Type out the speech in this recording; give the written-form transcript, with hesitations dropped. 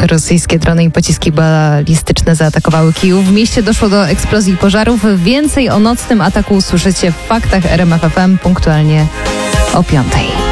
Rosyjskie drony i pociski balistyczne zaatakowały Kijów. W mieście doszło do eksplozji i pożarów. Więcej o nocnym ataku usłyszycie w faktach RMF FM punktualnie o 5:00.